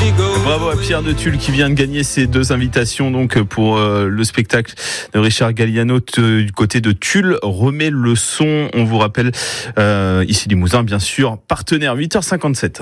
Bravo à Pierre de Tulle qui vient de gagner ces 2 invitations donc pour le spectacle de Richard Galliano du côté de Tulle. Remet le son, on vous rappelle ici Limousin bien sûr, partenaire 8h57.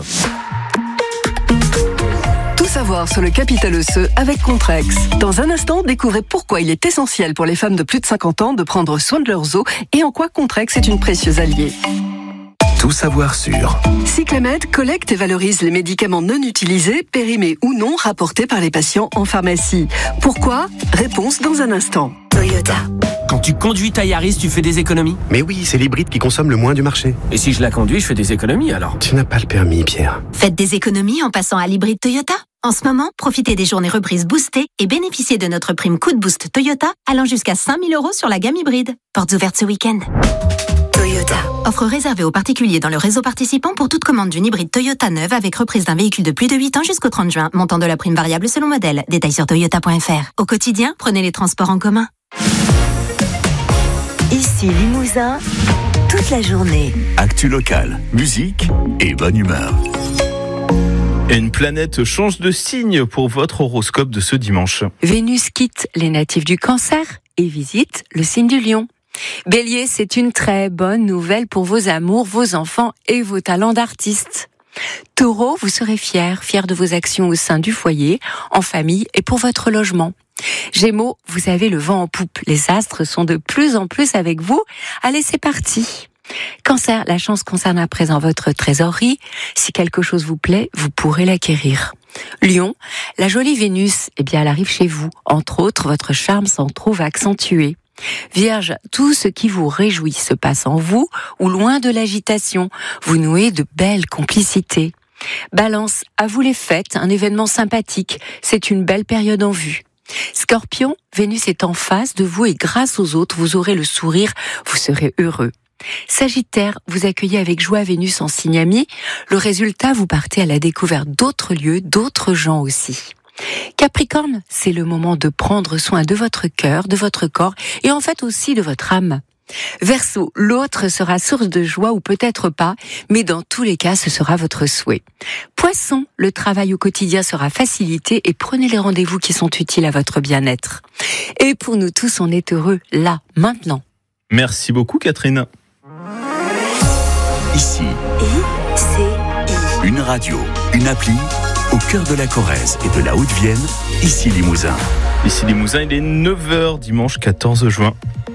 Tout savoir sur le capital osseux avec Contrex. Dans un instant, découvrez pourquoi il est essentiel pour les femmes de plus de 50 ans de prendre soin de leurs os et en quoi Contrex est une précieuse alliée. Tout savoir sur Cyclamed collecte et valorise les médicaments non utilisés, périmés ou non, rapportés par les patients en pharmacie. Pourquoi ? Réponse dans un instant. Toyota. Quand tu conduis ta Yaris, tu fais des économies ? Mais oui, c'est l'hybride qui consomme le moins du marché. Et si je la conduis, je fais des économies alors ? Tu n'as pas le permis, Pierre. Faites des économies en passant à l'hybride Toyota. En ce moment, profitez des journées reprises boostées et bénéficiez de notre prime Coup de Boost Toyota allant jusqu'à 5 000 € sur la gamme hybride. Portes ouvertes ce week-end. Toyota. Offre réservée aux particuliers dans le réseau participant pour toute commande d'une hybride Toyota neuve avec reprise d'un véhicule de plus de 8 ans jusqu'au 30 juin. Montant de la prime variable selon modèle. Détails sur toyota.fr. Au quotidien, prenez les transports en commun. Ici Limousin, toute la journée. Actu locale, musique et bonne humeur. Et une planète change de signe pour votre horoscope de ce dimanche. Vénus quitte les natifs du Cancer et visite le signe du Lion. Bélier, c'est une très bonne nouvelle pour vos amours, vos enfants et vos talents d'artiste. Taureau, vous serez fier de vos actions au sein du foyer, en famille et pour votre logement. Gémeaux, vous avez le vent en poupe. Les astres sont de plus en plus avec vous. Allez, c'est parti. Cancer, la chance concerne à présent votre trésorerie. Si quelque chose vous plaît, vous pourrez l'acquérir. Lion, la jolie Vénus, elle arrive chez vous. Entre autres, votre charme s'en trouve accentué. Vierge, tout ce qui vous réjouit se passe en vous ou loin de l'agitation. Vous nouez de belles complicités. Balance, à vous les fêtes, un événement sympathique. C'est une belle période en vue. Scorpion, Vénus est en face de vous et grâce aux autres, vous aurez le sourire, vous serez heureux. Sagittaire, vous accueillez avec joie Vénus en signe ami. Le résultat, vous partez à la découverte d'autres lieux, d'autres gens aussi. Capricorne, c'est le moment de prendre soin de votre cœur, de votre corps et en fait aussi de votre âme. Verseau, l'autre sera source de joie ou peut-être pas, mais dans tous les cas, ce sera votre souhait. Poisson, le travail au quotidien sera facilité et prenez les rendez-vous qui sont utiles à votre bien-être. Et pour nous tous, on est heureux là, maintenant. Merci beaucoup Catherine. Ici, une radio, une appli, au cœur de la Corrèze et de la Haute-Vienne, ici Limousin. Ici Limousin, il est 9h dimanche 14 juin.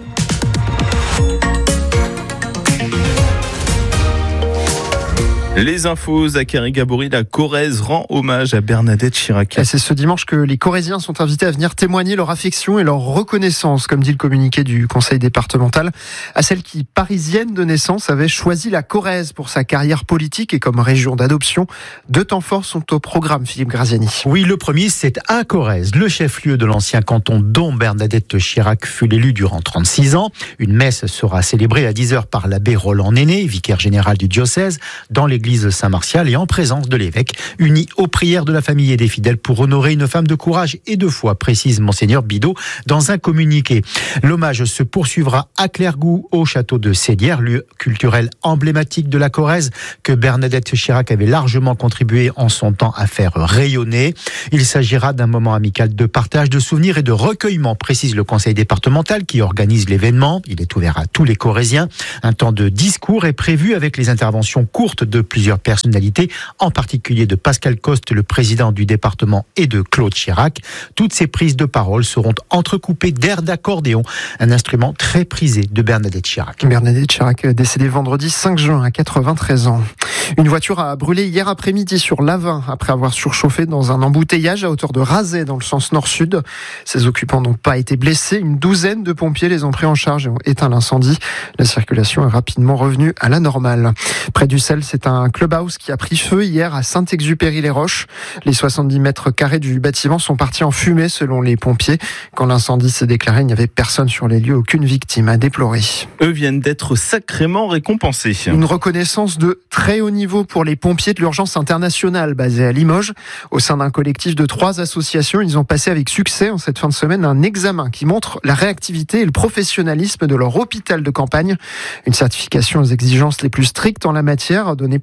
Les infos, Zachary Gabory, la Corrèze rend hommage à Bernadette Chirac. Et c'est ce dimanche que les Corréziens sont invités à venir témoigner leur affection et leur reconnaissance, comme dit le communiqué du conseil départemental, à celle qui, parisienne de naissance, avait choisi la Corrèze pour sa carrière politique et comme région d'adoption. 2 temps forts sont au programme, Philippe Graziani. Oui, le premier, c'est à Corrèze, le chef-lieu de l'ancien canton dont Bernadette Chirac fut l'élu durant 36 ans. Une messe sera célébrée à 10h par l'abbé Roland Néné, vicaire général du diocèse, dans l'église Saint-Martial et en présence de l'évêque, uni aux prières de la famille et des fidèles pour honorer une femme de courage et de foi, précise Monseigneur Bidot dans un communiqué. L'hommage se poursuivra à Clairgou, au château de Sédières, lieu culturel emblématique de la Corrèze que Bernadette Chirac avait largement contribué en son temps à faire rayonner. Il s'agira d'un moment amical de partage de souvenirs et de recueillement, précise le conseil départemental qui organise l'événement. Il est ouvert à tous les Corréziens. Un temps de discours est prévu avec les interventions courtes de plusieurs personnalités, en particulier de Pascal Coste, le président du département, et de Claude Chirac. Toutes ces prises de parole seront entrecoupées d'airs d'accordéon, un instrument très prisé de Bernadette Chirac. Bernadette Chirac, décédée vendredi 5 juin à 93 ans. Une voiture a brûlé hier après-midi sur l'A20 après avoir surchauffé dans un embouteillage à hauteur de Razay dans le sens nord-sud. Ses occupants n'ont pas été blessés. Une douzaine de pompiers les ont pris en charge et ont éteint l'incendie. La circulation est rapidement revenue à la normale. Près du Sel, c'est un clubhouse qui a pris feu hier à Saint-Exupéry-les-Roches. Les 70 mètres carrés du bâtiment sont partis en fumée selon les pompiers. Quand l'incendie s'est déclaré, il n'y avait personne sur les lieux, aucune victime à déplorer. Eux viennent d'être sacrément récompensés. Une reconnaissance de très haut niveau pour les pompiers de l'urgence internationale basés à Limoges. Au sein d'un collectif de 3 associations, ils ont passé avec succès en cette fin de semaine un examen qui montre la réactivité et le professionnalisme de leur hôpital de campagne. Une certification aux exigences les plus strictes en la matière donnée par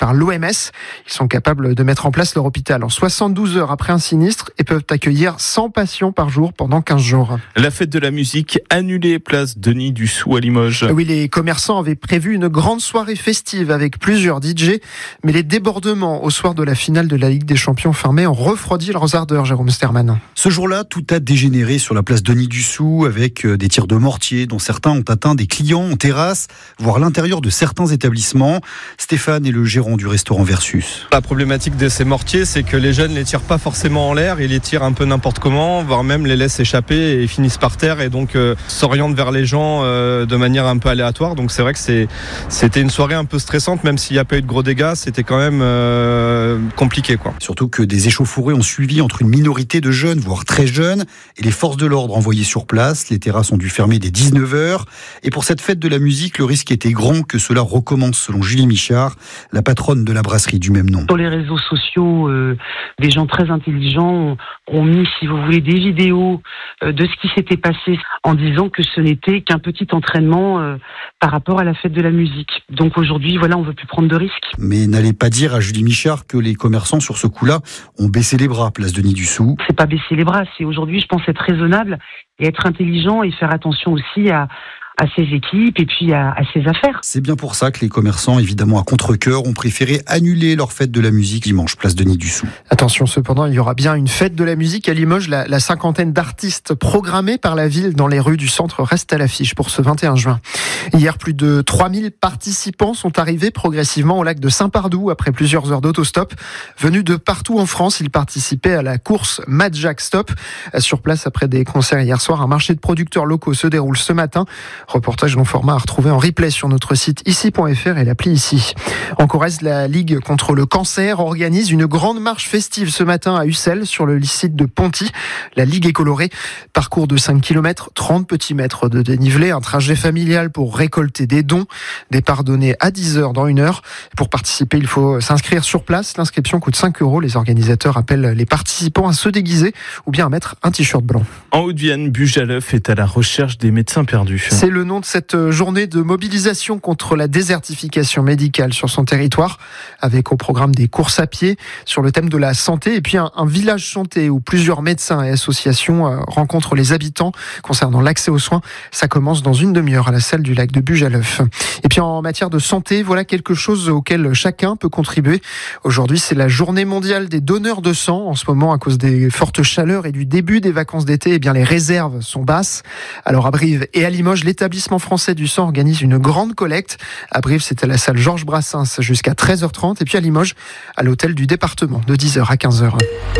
par l'OMS. Ils sont capables de mettre en place leur hôpital en 72 heures après un sinistre et peuvent accueillir 100 patients par jour pendant 15 jours. La fête de la musique annulée, place Denis Dussou à Limoges. Oui, les commerçants avaient prévu une grande soirée festive avec plusieurs DJ, mais les débordements au soir de la finale de la Ligue des Champions fin mai ont refroidi leurs ardeurs, Jérôme Sterman. Ce jour-là, tout a dégénéré sur la place Denis Dussou avec des tirs de mortier dont certains ont atteint des clients en terrasse, voire l'intérieur de certains établissements. Stéphane est le gérant du restaurant Versus. La problématique de ces mortiers, c'est que les jeunes les tirent pas forcément en l'air, ils les tirent un peu n'importe comment, voire même les laissent échapper et finissent par terre et donc s'orientent vers les gens de manière un peu aléatoire. Donc c'est vrai que c'était une soirée un peu stressante, même s'il n'y a pas eu de gros dégâts, c'était quand même compliqué, quoi. Surtout que des échauffourées ont suivi entre une minorité de jeunes, voire très jeunes, et les forces de l'ordre envoyées sur place. Les terrasses ont dû fermer dès 19h. Et pour cette fête de la musique, le risque était grand que cela recommence, selon Julie Michard, la patronne de la brasserie du même nom. Sur les réseaux sociaux, des gens très intelligents ont mis, si vous voulez, des vidéos de ce qui s'était passé en disant que ce n'était qu'un petit entraînement par rapport à la fête de la musique. Donc aujourd'hui, voilà, on ne veut plus prendre de risques. Mais n'allez pas dire à Julie Michard que les commerçants, sur ce coup-là, ont baissé les bras, place Denis Dussou. C'est pas baisser les bras, c'est aujourd'hui, je pense, être raisonnable et être intelligent et faire attention aussi à ses équipes et puis à ses affaires. C'est bien pour ça que les commerçants, évidemment à contre-cœur, ont préféré annuler leur fête de la musique dimanche, place Denis Dussou. Attention cependant, il y aura bien une fête de la musique à Limoges. La cinquantaine d'artistes programmés par la ville dans les rues du centre reste à l'affiche pour ce 21 juin. Hier, plus de 3000 participants sont arrivés progressivement au lac de Saint-Pardoux après plusieurs heures d'autostop. Venus de partout en France, ils participaient à la course Mad Jack Stop. Sur place, après des concerts hier soir, un marché de producteurs locaux se déroule ce matin. Reportage long format à retrouver en replay sur notre site ici.fr et l'appli ici. En Corrèze, la Ligue contre le cancer organise une grande marche festive ce matin à Ussel sur le site de Ponty. La Ligue est colorée. Parcours de 5 km, 30 petits mètres de dénivelé, un trajet familial pour récolter des dons. Départ donné à 10h dans 1 heure. Pour participer, il faut s'inscrire sur place. L'inscription coûte 5 €. Les organisateurs appellent les participants à se déguiser ou bien à mettre un t-shirt blanc. En Haute-Vienne, Bujaleuth est à la recherche des médecins perdus. C'est le nom de cette journée de mobilisation contre la désertification médicale sur son territoire, avec au programme des courses à pied sur le thème de la santé et puis un village santé où plusieurs médecins et associations rencontrent les habitants concernant l'accès aux soins. Ça commence dans une demi-heure à la salle du lac de Bujaleuth. Et puis en matière de santé, voilà quelque chose auquel chacun peut contribuer. Aujourd'hui, c'est la journée mondiale des donneurs de sang. En ce moment, à cause des fortes chaleurs et du début des vacances d'été, eh bien les réserves sont basses. Alors à Brive et à Limoges, l'Établissement français du sang organise une grande collecte. À Brive, c'est à la salle Georges Brassens jusqu'à 13h30 et puis à Limoges, à l'hôtel du département de 10h à 15h.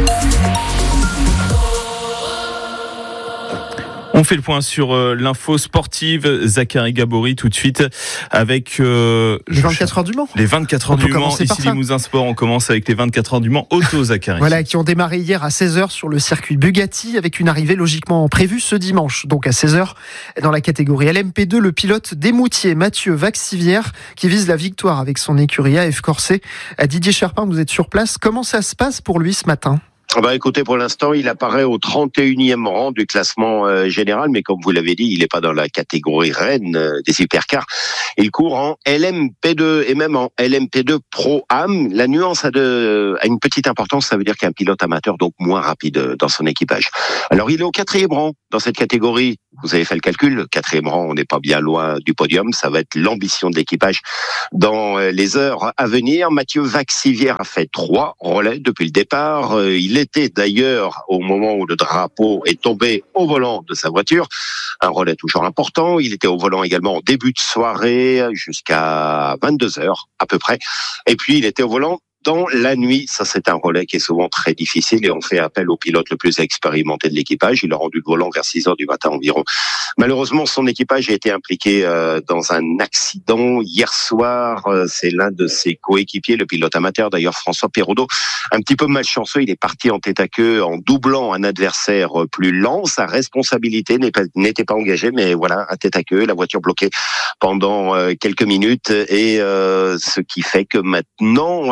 On fait le point sur l'info sportive. Zachary Gabory tout de suite avec les 24 heures du Mans. Les 24 heures du Mans. Ici Limousin Sport, on commence avec les 24 heures du Mans auto, Zachary. Voilà, qui ont démarré hier à 16h sur le circuit Bugatti avec une arrivée logiquement prévue ce dimanche. Donc à 16h, dans la catégorie LMP2, le pilote d'Émoutier, Mathieu Vaxivière, qui vise la victoire avec son écurie AF Corset. Didier Cherpin, vous êtes sur place. Comment ça se passe pour lui ce matin ? Écoutez, pour l'instant, il apparaît au 31e rang du classement général, mais comme vous l'avez dit, il n'est pas dans la catégorie reine des hypercars. Il court en LMP2 et même en LMP2 Pro Am. La nuance a une petite importance, ça veut dire qu'un pilote amateur, donc moins rapide dans son équipage. Alors, il est au 4e rang dans cette catégorie. Vous avez fait le calcul, le 4e rang, on n'est pas bien loin du podium. Ça va être l'ambition de l'équipage dans les heures à venir. Mathieu Vaxivière a fait 3 relais depuis le départ. Il était d'ailleurs, au moment où le drapeau est tombé au volant de sa voiture, un relais toujours important. Il était au volant également en début de soirée jusqu'à 22h à peu près. Et puis il était au volant dans la nuit. Ça, c'est un relais qui est souvent très difficile et on fait appel au pilote le plus expérimenté de l'équipage. Il a rendu le volant vers 6h du matin environ. Malheureusement, son équipage a été impliqué dans un accident hier soir. C'est l'un de ses coéquipiers, le pilote amateur, d'ailleurs François Perraudot. Un petit peu malchanceux, il est parti en tête à queue en doublant un adversaire plus lent. Sa responsabilité n'était pas engagée, mais voilà, un tête à queue, la voiture bloquée pendant quelques minutes et ce qui fait que maintenant, il y a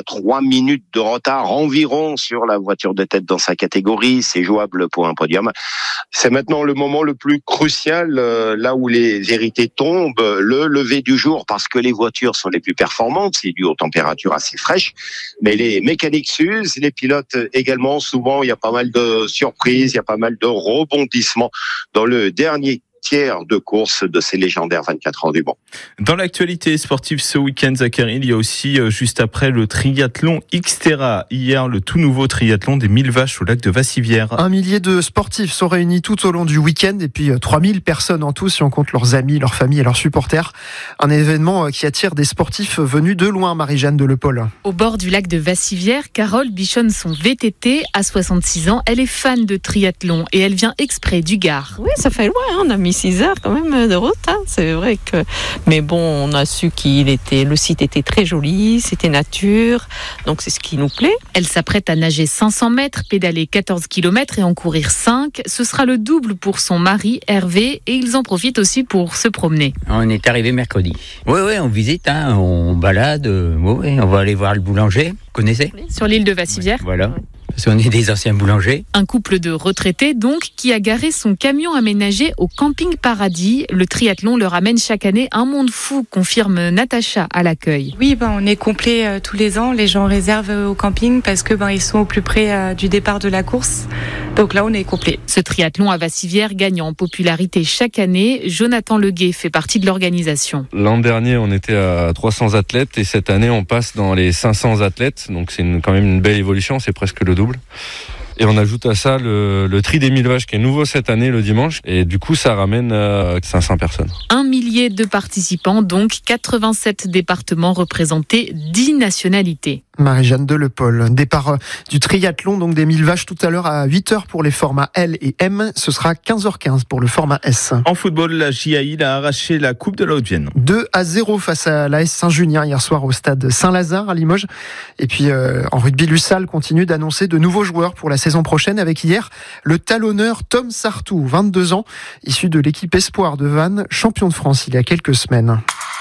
3 minutes de retard environ sur la voiture de tête dans sa catégorie. C'est jouable pour un podium. C'est maintenant le moment le plus crucial, là où les vérités tombent, le lever du jour, parce que les voitures sont les plus performantes. C'est dû aux températures assez fraîches, mais les mécaniques s'usent, les pilotes également. Souvent, il y a pas mal de surprises, il y a pas mal de rebondissements dans le dernier tiers de course de ces légendaires 24 heures du Mans. Dans l'actualité sportive ce week-end, Zachary, il y a aussi juste après le triathlon Xterra. Hier, le tout nouveau triathlon des 1000 vaches au lac de Vassivière. 1 millier de sportifs sont réunis tout au long du week-end et puis 3000 personnes en tout si on compte leurs amis, leurs familles et leurs supporters. Un événement qui attire des sportifs venus de loin, Marie-Jeanne Delepol. Au bord du lac de Vassivière, Carole bichonne son VTT. À 66 ans, elle est fan de triathlon et elle vient exprès du Gard. Oui, ça fait loin, on a mis 6 heures quand même de route, c'est vrai que... Mais bon, on a su le site était très joli, c'était nature, donc c'est ce qui nous plaît. Elle s'apprête à nager 500 mètres, pédaler 14 km et en courir 5. Ce sera le double pour son mari, Hervé, et ils en profitent aussi pour se promener. On est arrivé mercredi. Oui, on visite, on balade, on va aller voir le boulanger, vous connaissez ? Sur l'île de Vassivière. Voilà. Parce qu'on est des anciens boulangers. Un couple de retraités, donc, qui a garé son camion aménagé au Camping Paradis. Le triathlon leur amène chaque année un monde fou, confirme Natacha à l'accueil. Oui, on est complet tous les ans. Les gens réservent au camping parce que ils sont au plus près du départ de la course. Donc là, on est complet. Ce triathlon à Vassivière gagne en popularité chaque année. Jonathan Leguet fait partie de l'organisation. L'an dernier, on était à 300 athlètes et cette année, on passe dans les 500 athlètes. Donc c'est quand même une belle évolution, c'est presque le double. Et on ajoute à ça le tri des 1000 vaches qui est nouveau cette année le dimanche. Et du coup, ça ramène 500 personnes. 1 millier de participants, donc 87 départements représentés, 10 nationalités. Marie-Jeanne Delepol. Départ du triathlon, donc des 1000 vaches tout à l'heure à 8h pour les formats L et M. Ce sera 15h15 pour le format S. En football, la JAI a arraché la Coupe de la Haute-Vienne. 2-0 face à l'AS Saint-Junien hier soir au stade Saint-Lazare à Limoges. Et puis en rugby, l'USAL continue d'annoncer de nouveaux joueurs pour la saison prochaine avec hier le talonneur Tom Sartou, 22 ans, issu de l'équipe Espoir de Vannes, champion de France il y a quelques semaines.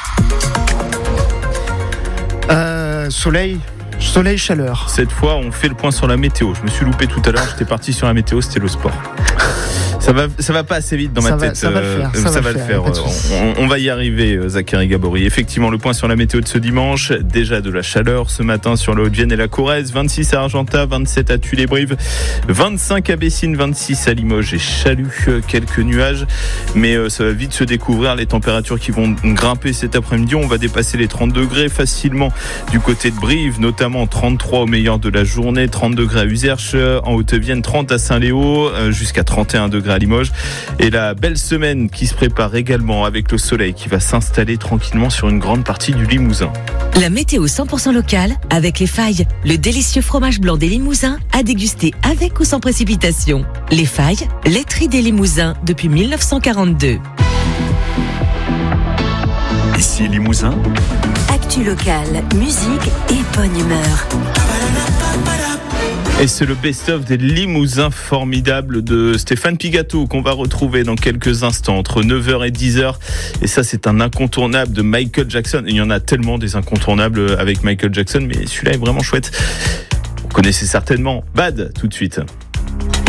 Soleil, chaleur. Cette fois, on fait le point sur la météo. Je me suis loupé tout à l'heure, j'étais parti sur la météo, c'était le sport. Ça va pas assez vite dans ma tête. Ça va le faire. On va y arriver, Zachary Gabory. Effectivement, le point sur la météo de ce dimanche. Déjà de la chaleur ce matin sur la Haute-Vienne et la Corrèze. 26 à Argentat, 27 à Tulle-et-Brive, 25 à Bessines, 26 à Limoges et Chalut. Quelques nuages, mais ça va vite se découvrir. Les températures qui vont grimper cet après-midi. On va dépasser les 30 degrés facilement du côté de Brive, notamment 33 au meilleur de la journée, 30 degrés à Uzerche, en Haute-Vienne, 30 à Saint-Léo, jusqu'à 31 degrés à Limoges. Et la belle semaine qui se prépare également avec le soleil qui va s'installer tranquillement sur une grande partie du Limousin. La météo 100% locale avec Les Failles, le délicieux fromage blanc des Limousins à déguster avec ou sans précipitation. Les Failles, laiterie des Limousins depuis 1942. Ici Limousin. Actu locale, musique et bonne humeur. Et c'est le best-of des Limousins formidables de Stéphane Pigato qu'on va retrouver dans quelques instants entre 9h et 10h. Et ça, c'est un incontournable de Michael Jackson. Il y en a tellement des incontournables avec Michael Jackson, mais celui-là est vraiment chouette. Vous connaissez certainement Bad tout de suite.